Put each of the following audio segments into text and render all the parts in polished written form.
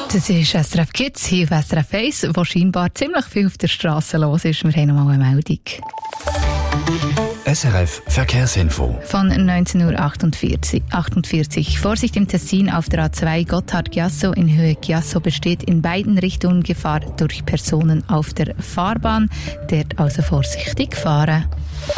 Das ist SRF Kids hier auf SRF 1, wo scheinbar ziemlich viel auf der Straße los ist. Wir haben noch mal eine Meldung. SRF Verkehrsinfo. Von 19:48 Uhr. Vorsicht im Tessin auf der A2 Gotthard-Giasso in Höhe Giasso besteht in beiden Richtungen Gefahr durch Personen auf der Fahrbahn. Dort also vorsichtig fahren.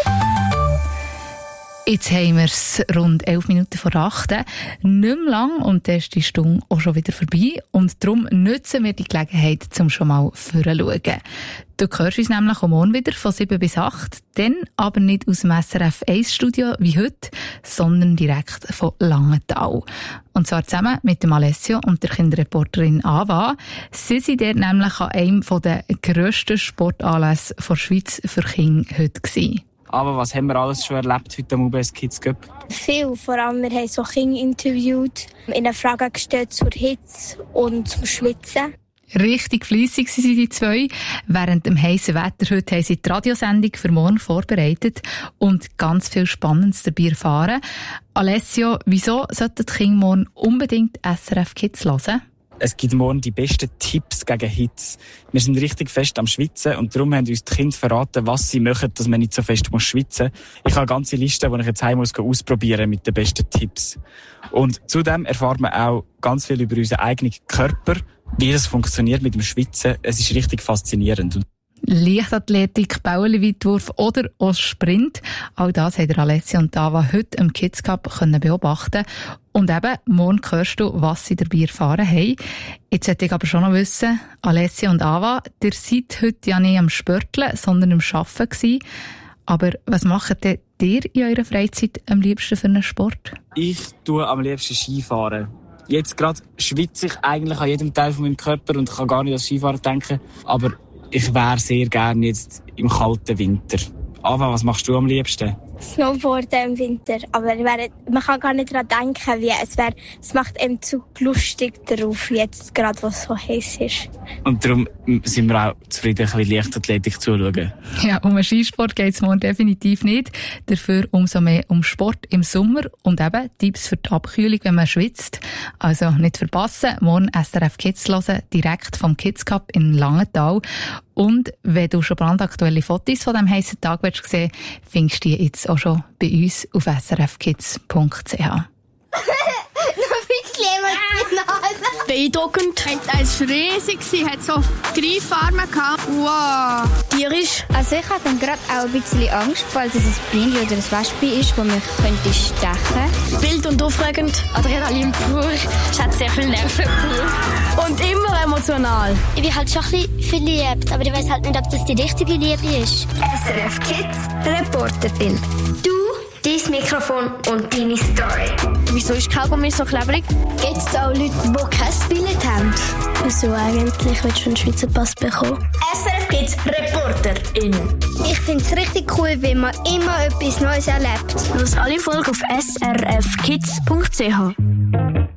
Jetzt haben wir es rund 11 Minuten vor 8. Nicht mehr lang und dann ist die Stunde auch schon wieder vorbei. Und darum nutzen wir die Gelegenheit, um schon mal vorzuschauen. Du hörst uns nämlich am Morgen wieder von 7 bis 8. Dann aber nicht aus dem SRF 1 Studio wie heute, sondern direkt von Langenthal. Und zwar zusammen mit dem Alessio und der Kinderreporterin Ava. Sie sind dort nämlich an einem der grössten Sportanlässe der Schweiz für Kinder heute gewesen. Aber was haben wir alles schon erlebt heute am UBS Kids Cup? Viel. Vor allem, wir haben so Kinder interviewt, ihnen Fragen gestellt zur Hitze und zum Schwitzen. Richtig fleissig sind die zwei. Während dem heissen Wetter heute haben sie die Radiosendung für morgen vorbereitet und ganz viel Spannendes dabei erfahren. Alessio, wieso sollten die Kinder morgen unbedingt SRF Kids hören? Es gibt morgen die besten Tipps gegen Hitze. Wir sind richtig fest am Schwitzen und darum haben uns die Kinder verraten, was sie machen, dass man nicht so fest schwitzen muss. Ich habe eine ganze Liste, die ich jetzt heim ausprobieren mit den besten Tipps. Und zudem erfahrt man auch ganz viel über unseren eigenen Körper, wie das funktioniert mit dem Schwitzen. Es ist richtig faszinierend. Leichtathletik, Bäuerweitwurf oder auch Sprint. All das haben Alessia und Ava heute im Kids Cup beobachten. Und eben, morgen hörst du, was sie dabei erfahren haben. Jetzt sollte ich aber schon noch wissen, Alessia und Ava, ihr seid heute ja nicht am Spörteln, sondern am Arbeiten gewesen. Aber was macht denn ihr in eurer Freizeit am liebsten für einen Sport? Ich tue am liebsten Skifahren. Jetzt gerade schwitze ich eigentlich an jedem Teil von meinem Körper und kann gar nicht an Skifahren denken. Aber ich wäre sehr gerne jetzt im kalten Winter. Ava, was machst du am liebsten? Snowboarden im Winter. Aber man kann gar nicht daran denken, wie es macht einem zu lustig darauf, jetzt gerade, wo es so heiß ist. Und darum sind wir auch zufrieden, ein bisschen Leichtathletik zuzuschauen. Ja, um einen Skisport geht es morgen definitiv nicht. Dafür umso mehr um Sport im Sommer und eben Tipps für die Abkühlung, wenn man schwitzt. Also nicht verpassen, morgen SRF Kids hören, direkt vom Kids Cup in Langenthal. Und wenn du schon brandaktuelle Fotos von diesem heissen Tag sehen willst, findest du die jetzt auch schon bei uns auf srfkids.ch. Beeindruckend. Es war riesig, hat so Greifarme gehabt. Wow. Tierisch. Also ich hatte dann gerade auch ein bisschen Angst, falls es ein Bienen oder ein Wespe ist, das mich könnte stechen. Wild und aufregend. Adrenalin pur. Es hat sehr viel Nerven pur. Und immer emotional. Ich bin halt schon ein bisschen verliebt, aber ich weiss halt nicht, ob das die richtige Liebe ist. SRF Kids Reporterin. Du, dein Mikrofon und deine Story. Wieso ist Kaugummi so klebrig? Gibt es auch Leute, die kein Billett haben? Wieso eigentlich? Willst du einen Schweizer Pass bekommen? SRF Kids Reporterin. Ich finde es richtig cool, wenn man immer etwas Neues erlebt. Los alle Folgen auf srfkids.ch.